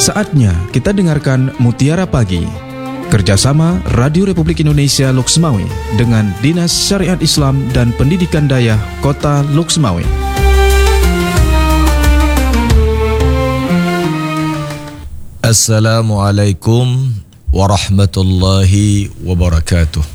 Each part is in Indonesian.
Saatnya kita dengarkan Mutiara Pagi, kerjasama Radio Republik Indonesia Loksmawe dengan Dinas Syariat Islam dan Pendidikan Dayah Kota Loksmawe. Assalamualaikum warahmatullahi wabarakatuh.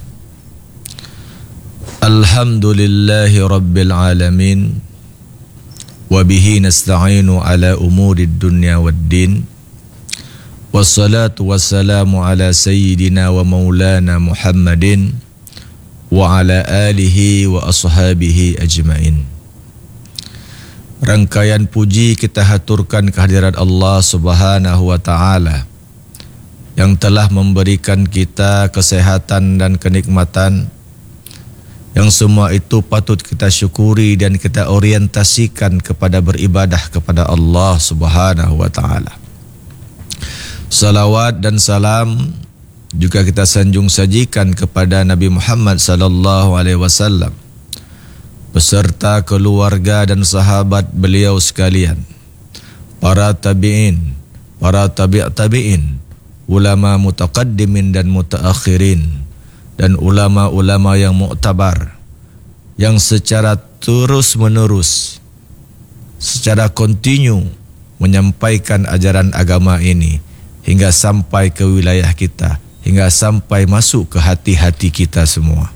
Alhamdulillahi rabbil alamin. Wabihi nasta'inu ala umurid dunya waddin. Wassalatu wassalamu ala sayyidina wa maulana Muhammadin wa ala alihi wa ashabihi ajmain. Rangkaian puji kita haturkan kehadirat Allah Subhanahu wa ta'ala yang telah memberikan kita kesehatan dan kenikmatan, yang semua itu patut kita syukuri dan kita orientasikan kepada beribadah kepada Allah Subhanahu wa ta'ala. Salawat dan salam juga kita sanjung sajikan kepada Nabi Muhammad sallallahu alaihi wasallam beserta keluarga dan sahabat beliau sekalian, para tabi'in, para tabi'in, ulama mutaqaddimin dan mutaakhirin, dan ulama-ulama yang muktabar yang secara terus-menerus, secara kontinu menyampaikan ajaran agama ini hingga sampai ke wilayah kita, hingga sampai masuk ke hati-hati kita semua.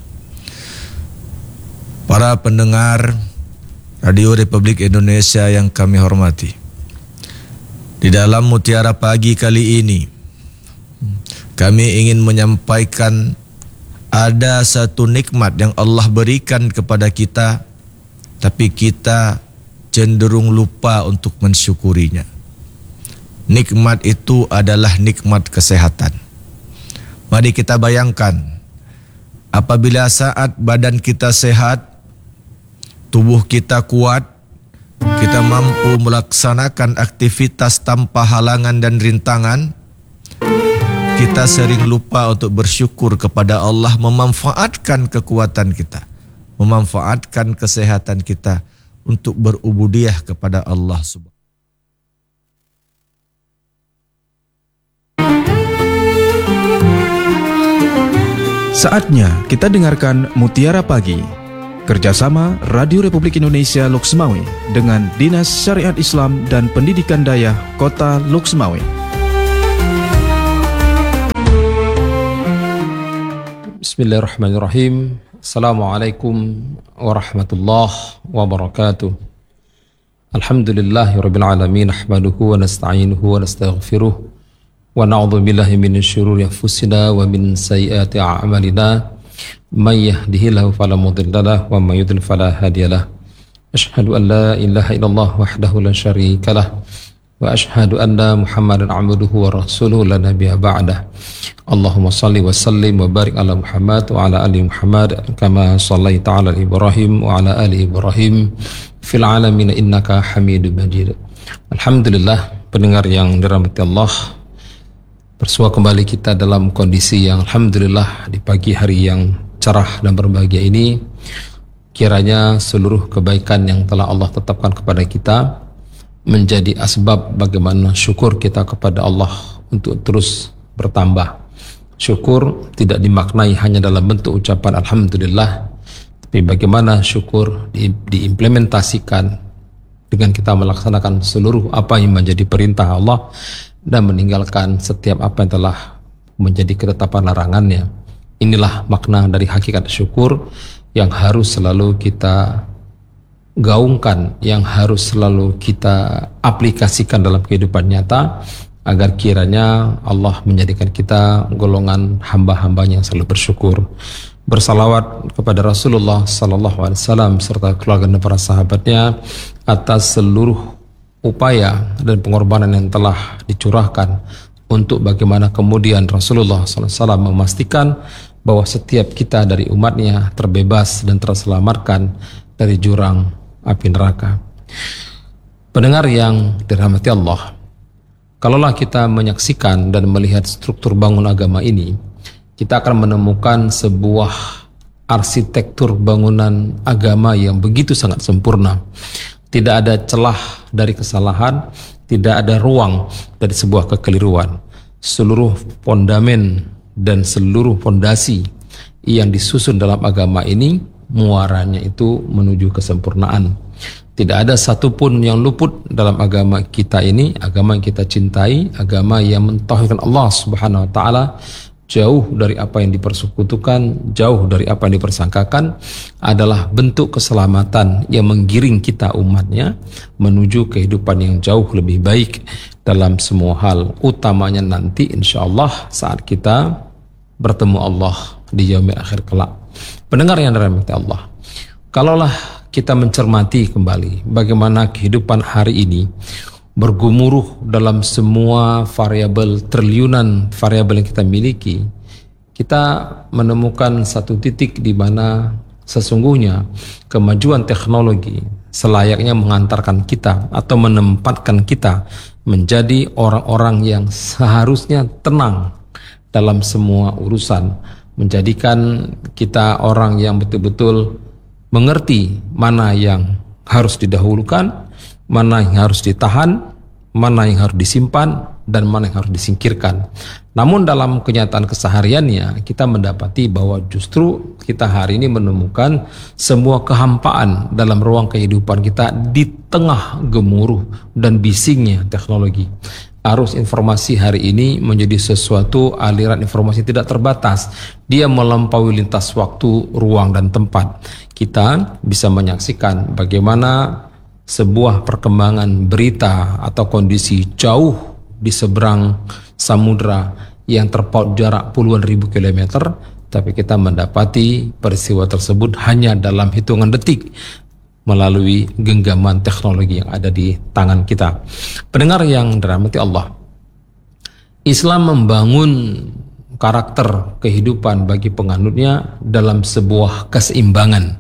Para pendengar Radio Republik Indonesia yang kami hormati, di dalam Mutiara Pagi kali ini kami ingin menyampaikan ada satu nikmat yang Allah berikan kepada kita, tapi kita cenderung lupa untuk mensyukurinya. Nikmat itu adalah nikmat kesehatan. Mari kita bayangkan, apabila saat badan kita sehat, tubuh kita kuat, kita mampu melaksanakan aktivitas tanpa halangan dan rintangan, kita sering lupa untuk bersyukur kepada Allah, memanfaatkan kekuatan kita, memanfaatkan kesehatan kita untuk berubudiyah kepada Allah Subhanahu. Saatnya kita dengarkan Mutiara Pagi, kerjasama Radio Republik Indonesia Loksmawe dengan Dinas Syariat Islam dan Pendidikan Dayah Kota Loksmawe. Bismillahirrahmanirrahim. Assalamualaikum warahmatullahi wabarakatuh. Alhamdulillahirabbil alamin, nahmaduhu wa nasta'inuhu wa nastaghfiruh wa na'udzu billahi minasy syururi anfusina wa min sayyiati a'malina. May yahdihillahu fala mudilla lahu wa may yudlil fala hadiyalah. Asyhadu an la ilaha illallah wahdahu la syarika lah wa asyhadu anna Muhammadan abduhu wa rasuluhu la nabiyya ba'dah. Allahumma salli wa sallim wa barik ala Muhammad wa ala ali Muhammad kama sallaita ala Ibrahim wa ala ali Ibrahim fil alamin innaka Hamidum Majid. Alhamdulillah, pendengar yang dirahmati Allah, bersua kembali kita dalam kondisi yang alhamdulillah di pagi hari yang cerah dan berbahagia ini. Kiranya seluruh kebaikan yang telah Allah tetapkan kepada kita menjadi asbab bagaimana syukur kita kepada Allah untuk terus bertambah. Syukur tidak dimaknai hanya dalam bentuk ucapan alhamdulillah, tapi bagaimana syukur diimplementasikan dengan kita melaksanakan seluruh apa yang menjadi perintah Allah dan meninggalkan setiap apa yang telah menjadi ketetapan larangannya. Inilah makna dari hakikat syukur yang harus selalu kita gaungkan, yang harus selalu kita aplikasikan dalam kehidupan nyata, agar kiranya Allah menjadikan kita golongan hamba-hambanya yang selalu bersyukur. Bersalawat kepada Rasulullah sallallahu alaihi wasallam serta keluarga dan para sahabatnya atas seluruh upaya dan pengorbanan yang telah dicurahkan untuk bagaimana kemudian Rasulullah sallallahu alaihi wasallam memastikan bahwa setiap kita dari umatnya terbebas dan terselamatkan dari jurang api neraka. Pendengar yang dirahmati Allah, kalaulah kita menyaksikan dan melihat struktur bangun agama ini, kita akan menemukan sebuah arsitektur bangunan agama yang begitu sangat sempurna. Tidak ada celah dari kesalahan, Tidak ada ruang dari sebuah kekeliruan. Seluruh fondamen dan seluruh fondasi yang disusun dalam agama ini muaranya itu menuju kesempurnaan. Tidak ada satupun yang luput dalam agama kita ini, agama yang kita cintai, agama yang mentauhidkan Allah Subhanahu wa taala, jauh dari apa yang dipersekutukan, jauh dari apa yang dipersangkakan, adalah bentuk keselamatan yang menggiring kita umatnya menuju kehidupan yang jauh lebih baik dalam semua hal, utamanya nanti insyaallah saat kita bertemu Allah di yaumil akhir kelak. Pendengar yang dirahmati Allah, kalaulah kita mencermati kembali bagaimana kehidupan hari ini bergemuruh dalam semua variabel, triliunan variabel yang kita miliki, kita menemukan satu titik di mana sesungguhnya kemajuan teknologi selayaknya mengantarkan kita atau menempatkan kita menjadi orang-orang yang seharusnya tenang dalam semua urusan, menjadikan kita orang yang betul-betul mengerti mana yang harus didahulukan, mana yang harus ditahan, mana yang harus disimpan, dan mana yang harus disingkirkan. Namun dalam kenyataan kesehariannya kita mendapati bahwa justru kita hari ini menemukan semua kehampaan dalam ruang kehidupan kita di tengah gemuruh dan bisingnya teknologi. Arus informasi hari ini menjadi sesuatu aliran informasi tidak terbatas. Dia melampaui lintas waktu, ruang, dan tempat. Kita bisa menyaksikan bagaimana sebuah perkembangan berita atau kondisi jauh di seberang samudra yang terpaut jarak puluhan ribu kilometer, tapi kita mendapati peristiwa tersebut hanya dalam hitungan detik melalui genggaman teknologi yang ada di tangan kita. Pendengar yang dirahmati Allah, Islam membangun karakter kehidupan bagi penganutnya dalam sebuah keseimbangan.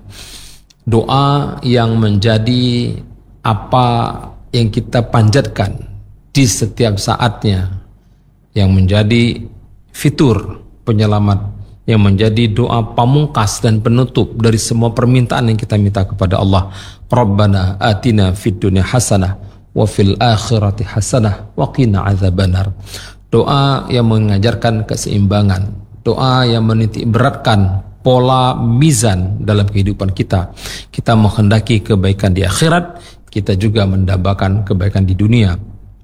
Doa yang menjadi apa yang kita panjatkan di setiap saatnya, yang menjadi fitur penyelamat, yang menjadi doa pamungkas dan penutup dari semua permintaan yang kita minta kepada Allah. Rabbana atina fid dunya hasanah wa fil akhirati hasanah wa qina adzabannar. Doa yang mengajarkan keseimbangan, doa yang menitik beratkan pola mizan dalam kehidupan kita. Kita menghendaki kebaikan di akhirat, kita juga mendambakan kebaikan di dunia.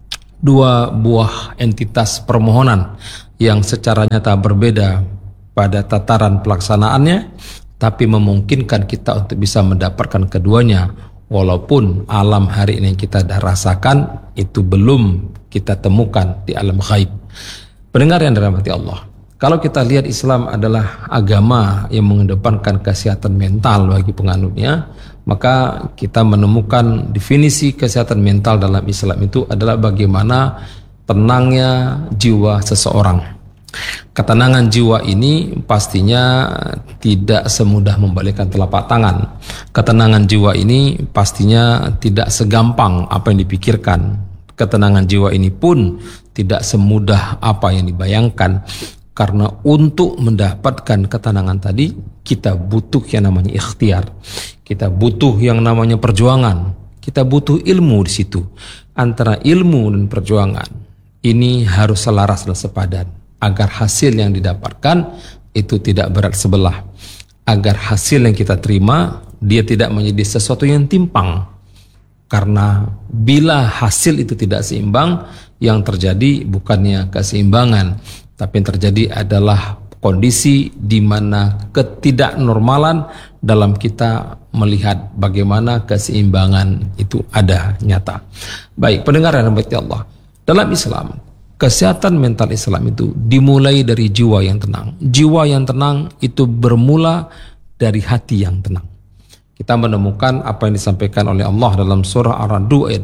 Dua buah entitas permohonan yang secara nyata berbeda pada tataran pelaksanaannya, tapi memungkinkan kita untuk bisa mendapatkan keduanya, walaupun alam hari ini yang kita dah rasakan itu belum kita temukan di alam ghaib. Pendengar yang dirahmati Allah, kalau kita lihat Islam adalah agama yang mengedepankan kesehatan mental bagi penganutnya, maka kita menemukan definisi kesehatan mental dalam Islam itu adalah bagaimana tenangnya jiwa seseorang. Ketenangan jiwa ini pastinya tidak semudah membalikkan telapak tangan. Ketenangan jiwa ini pastinya tidak segampang apa yang dipikirkan. Ketenangan jiwa ini pun tidak semudah apa yang dibayangkan. Karena untuk mendapatkan ketenangan tadi, kita butuh yang namanya ikhtiar. Kita butuh yang namanya perjuangan. Kita butuh ilmu di situ. Antara ilmu dan perjuangan ini harus selaras dan sepadan, agar hasil yang didapatkan itu tidak berat sebelah, agar hasil yang kita terima dia tidak menjadi sesuatu yang timpang. Karena bila hasil itu tidak seimbang, yang terjadi bukannya keseimbangan, tapi yang terjadi adalah kondisi di mana ketidaknormalan dalam kita melihat bagaimana keseimbangan itu ada nyata. Baik, pendengar yang dirahmati Allah, dalam Islam kesehatan mental Islam itu dimulai dari jiwa yang tenang. Jiwa yang tenang itu bermula dari hati yang tenang. Kita menemukan apa yang disampaikan oleh Allah dalam surah Ar-Ra'd ayat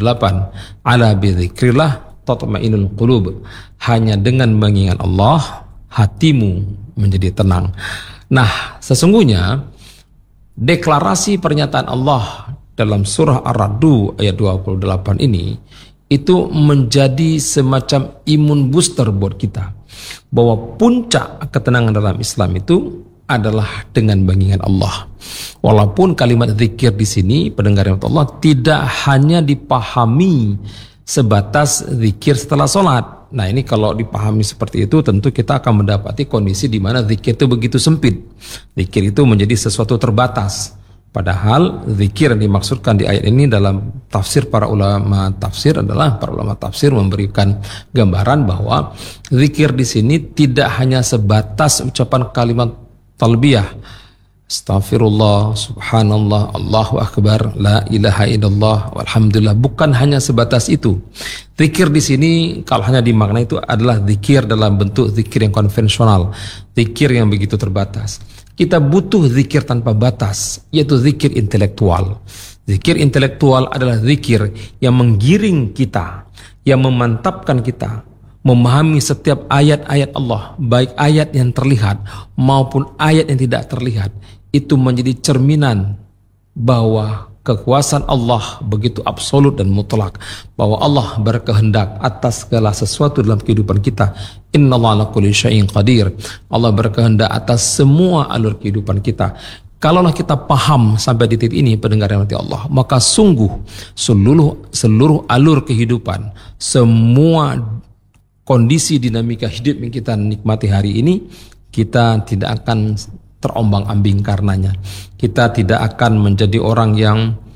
28. Ala bidzikrillah tatma'innul qulub. Hanya dengan mengingat Allah, hatimu menjadi tenang. Nah, sesungguhnya deklarasi pernyataan Allah dalam surah Ar-Ra'd ayat 28 ini itu menjadi semacam imun booster buat kita, bahwa puncak ketenangan dalam Islam itu adalah dengan mengingat Allah. Walaupun kalimat zikir di sini, pendengar yang Allah, tidak hanya dipahami sebatas zikir setelah sholat. Nah ini kalau dipahami seperti itu tentu kita akan mendapati kondisi di mana zikir itu begitu sempit. Zikir itu menjadi sesuatu terbatas. Padahal zikir yang dimaksudkan di ayat ini dalam tafsir para ulama tafsir adalah para ulama tafsir memberikan gambaran bahwa zikir di sini tidak hanya sebatas ucapan kalimat talbiyah, Astaghfirullah, Subhanallah, Allahu Akbar, La ilaha illallah, Walhamdulillah. Bukan hanya sebatas itu. Zikir di sini kalau hanya dimaknai itu adalah zikir dalam bentuk zikir yang konvensional, zikir yang begitu terbatas. Kita butuh zikir tanpa batas, yaitu zikir intelektual. Zikir intelektual adalah zikir yang menggiring kita, yang memantapkan kita, memahami setiap ayat-ayat Allah, baik ayat yang terlihat maupun ayat yang tidak terlihat. Itu menjadi cerminan bahwa kekuasaan Allah begitu absolut dan mutlak, bahwa Allah berkehendak atas segala sesuatu dalam kehidupan kita. Innallaha ala kulli syai'in qadir. Allah berkehendak atas semua alur kehidupan kita. Kalaulah kita paham sampai di titik ini, pendengar yang dirahmati Allah, maka sungguh seluruh alur kehidupan, semua kondisi dinamika hidup yang kita nikmati hari ini, kita tidak akan terombang-ambing karenanya. Kita tidak akan menjadi orang yang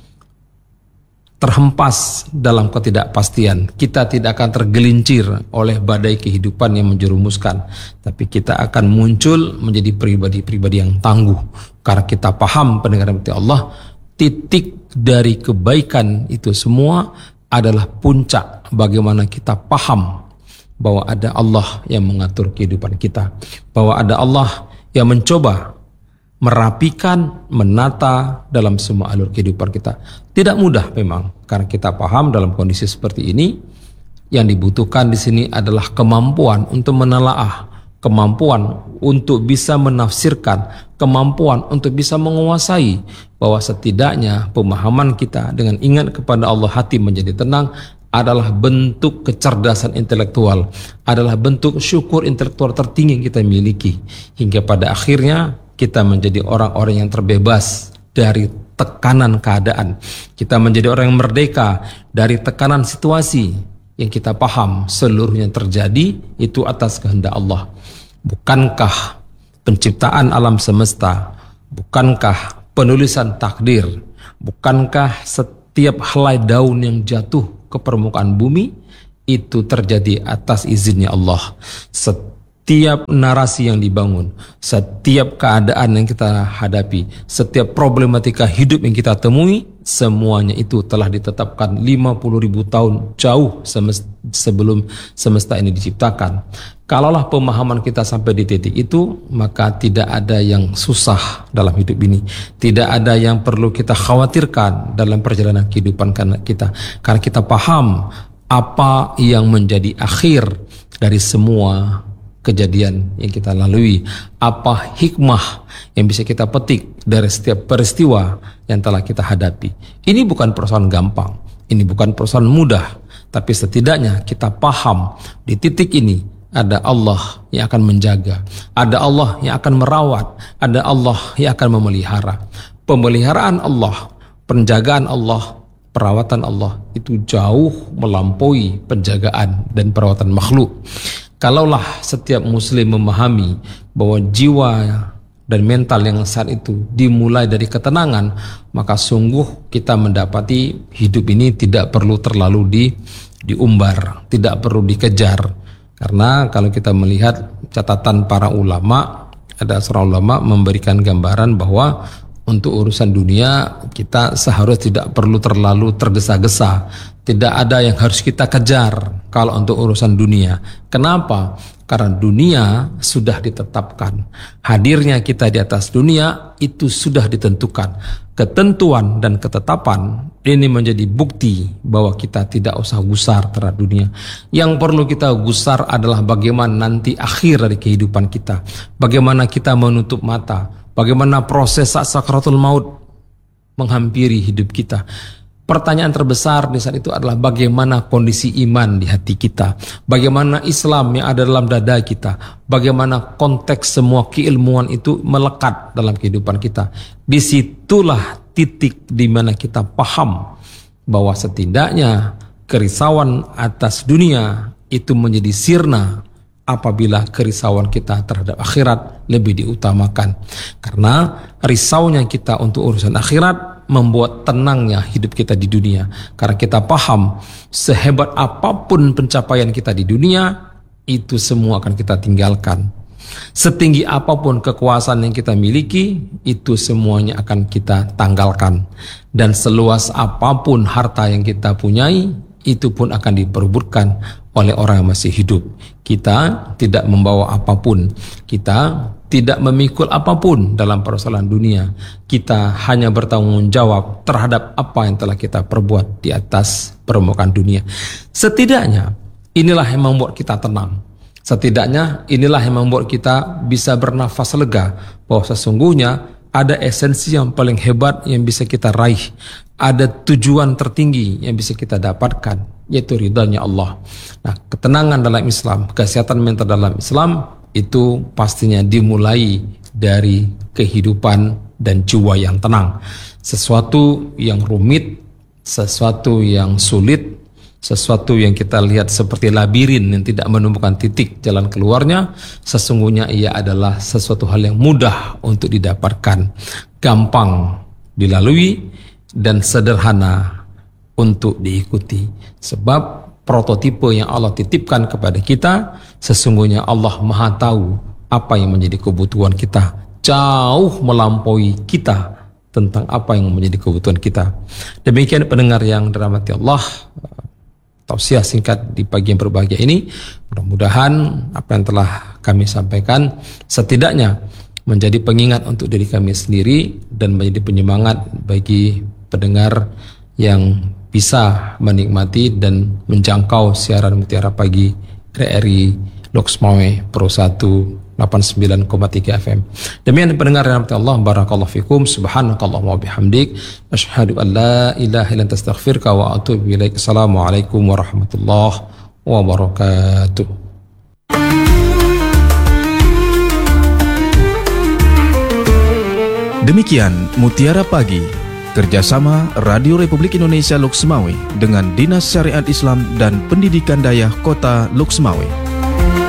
terhempas dalam ketidakpastian. Kita tidak akan tergelincir oleh badai kehidupan yang menjerumuskan. Tapi kita akan muncul menjadi pribadi-pribadi yang tangguh. Karena kita paham, pendengar Allah, titik dari kebaikan itu semua adalah puncak bagaimana kita paham bahwa ada Allah yang mengatur kehidupan kita. Bahwa ada Allah yang mencoba merapikan, menata dalam semua alur kehidupan kita. Tidak mudah memang, karena kita paham dalam kondisi seperti ini, yang dibutuhkan di sini adalah kemampuan untuk menelaah, kemampuan untuk bisa menafsirkan, kemampuan untuk bisa menguasai, bahwa setidaknya pemahaman kita dengan ingat kepada Allah, hati menjadi tenang, adalah bentuk kecerdasan intelektual, adalah bentuk syukur intelektual tertinggi yang kita miliki, hingga pada akhirnya kita menjadi orang-orang yang terbebas dari tekanan keadaan. Kita menjadi orang yang merdeka dari tekanan situasi yang kita paham seluruhnya terjadi itu atas kehendak Allah. Bukankah penciptaan alam semesta, bukankah penulisan takdir, bukankah setiap helai daun yang jatuh ke permukaan bumi itu terjadi atas izinnya Allah? Setiap narasi yang dibangun, setiap keadaan yang kita hadapi, setiap problematika hidup yang kita temui, semuanya itu telah ditetapkan 50.000 tahun jauh sebelum semesta ini diciptakan. Kalaulah pemahaman kita sampai di titik itu, maka tidak ada yang susah dalam hidup ini. Tidak ada yang perlu kita khawatirkan dalam perjalanan kehidupan kita. Karena kita paham apa yang menjadi akhir dari semua kejadian yang kita lalui, apa hikmah yang bisa kita petik dari setiap peristiwa yang telah kita hadapi. Ini bukan persoalan gampang, ini bukan persoalan mudah, tapi setidaknya kita paham di titik ini ada Allah yang akan menjaga, ada Allah yang akan merawat, ada Allah yang akan memelihara. Pemeliharaan Allah, penjagaan Allah, perawatan Allah itu jauh melampaui penjagaan dan perawatan makhluk. Kalaulah setiap muslim memahami bahwa jiwa dan mental yang saat itu dimulai dari ketenangan, maka sungguh kita mendapati hidup ini tidak perlu terlalu diumbar, tidak perlu dikejar. Karena kalau kita melihat catatan para ulama, ada seorang ulama memberikan gambaran bahwa untuk urusan dunia kita seharusnya tidak perlu terlalu tergesa-gesa. Tidak ada yang harus kita kejar kalau untuk urusan dunia. Kenapa? Karena dunia sudah ditetapkan. Hadirnya kita di atas dunia itu sudah ditentukan. Ketentuan dan ketetapan ini menjadi bukti bahwa kita tidak usah gusar terhadap dunia. Yang perlu kita gusar adalah bagaimana nanti akhir dari kehidupan kita. Bagaimana kita menutup mata. Bagaimana proses saat sakaratul maut menghampiri hidup kita. Pertanyaan terbesar di saat itu adalah bagaimana kondisi iman di hati kita, bagaimana Islam yang ada dalam dada kita, bagaimana konteks semua keilmuan itu melekat dalam kehidupan kita. Disitulah titik di mana kita paham bahwa setidaknya kerisauan atas dunia itu menjadi sirna apabila kerisauan kita terhadap akhirat lebih diutamakan. Karena risaunya kita untuk urusan akhirat membuat tenangnya hidup kita di dunia. Karena kita paham sehebat apapun pencapaian kita di dunia, itu semua akan kita tinggalkan. Setinggi apapun kekuasaan yang kita miliki, itu semuanya akan kita tanggalkan. Dan seluas apapun harta yang kita punyai, itu pun akan diperebutkan oleh orang yang masih hidup. Kita tidak membawa apapun, kita tidak memikul apapun dalam persoalan dunia. Kita hanya bertanggung jawab terhadap apa yang telah kita perbuat di atas permukaan dunia. Setidaknya inilah yang membuat kita tenang. Setidaknya inilah yang membuat kita bisa bernafas lega bahwa sesungguhnya ada esensi yang paling hebat yang bisa kita raih. Ada tujuan tertinggi yang bisa kita dapatkan, yaitu ridhanya Allah. Nah, ketenangan dalam Islam, kesehatan mental dalam Islam itu pastinya dimulai dari kehidupan dan jiwa yang tenang. Sesuatu yang rumit, sesuatu yang sulit, sesuatu yang kita lihat seperti labirin yang tidak menemukan titik jalan keluarnya, sesungguhnya ia adalah sesuatu hal yang mudah untuk didapatkan, gampang dilalui, dan sederhana untuk diikuti. Sebab prototipe yang Allah titipkan kepada kita, sesungguhnya Allah Maha tahu apa yang menjadi kebutuhan kita, jauh melampaui kita tentang apa yang menjadi kebutuhan kita. Demikian pendengar yang dirahmati Allah, tausiah singkat di pagi yang berbahagia ini, mudah-mudahan apa yang telah kami sampaikan setidaknya menjadi pengingat untuk diri kami sendiri dan menjadi penyemangat bagi pendengar yang bisa menikmati dan menjangkau siaran Mutiara Pagi RRI Loks Mawai Pro 1 89,3 FM. Demikian pendengar yang dirahmati Allah, barakallahu fikum, subhanakallahumma wa bihamdik, asyhadu an la ilaha illa anta astaghfiruka wa atubu ilaik. Assalamualaikum warahmatullahi wabarakatuh. Demikian Mutiara Pagi, kerjasama Radio Republik Indonesia Loks Mawai dengan Dinas Syariat Islam dan Pendidikan Dayah Kota Loks Mawai.